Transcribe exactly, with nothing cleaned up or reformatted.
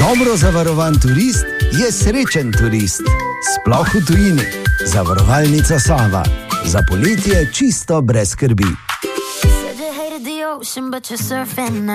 Dobro zavarovan turist je srečen turist. Sploh v tujini. Zavarovalnica Sava. Za poletje čisto brez skrbi.